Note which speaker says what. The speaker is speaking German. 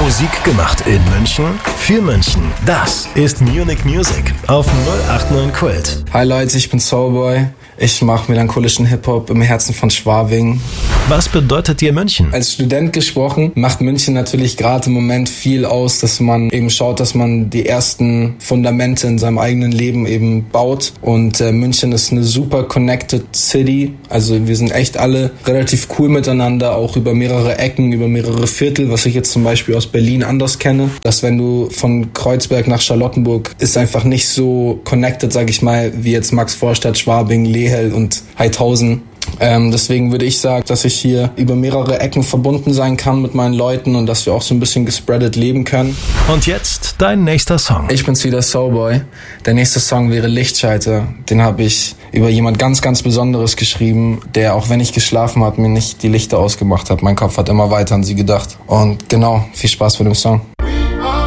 Speaker 1: Musik gemacht in München, für München. Das ist Munich Music auf 089 Kult.
Speaker 2: Hi Leute, ich bin Soulboy. Ich mache melancholischen Hip-Hop im Herzen von Schwabing.
Speaker 1: Was bedeutet dir München?
Speaker 2: Als Student gesprochen, macht München natürlich gerade im Moment viel aus, dass man eben schaut, dass man die ersten Fundamente in seinem eigenen Leben eben baut. Und München ist eine super connected City. Also wir sind echt alle relativ cool miteinander, auch über mehrere Ecken, über mehrere Viertel, was ich jetzt zum Beispiel aus Berlin anders kenne. Dass wenn du von Kreuzberg nach Charlottenburg ist einfach nicht so connected, sag ich mal, wie jetzt Maxvorstadt, Schwabing, Lehel und Heidhausen. Deswegen würde ich sagen, dass ich hier über mehrere Ecken verbunden sein kann mit meinen Leuten und dass wir auch so ein bisschen gespreadet leben können.
Speaker 1: Und jetzt dein nächster Song.
Speaker 2: Ich bin's wieder, Soulboy. Der nächste Song wäre Lichtscheiter. Den habe ich über jemand ganz, ganz Besonderes geschrieben, der, auch wenn ich geschlafen habe, mir nicht die Lichter ausgemacht hat. Mein Kopf hat immer weiter an sie gedacht. Und genau, viel Spaß mit dem Song.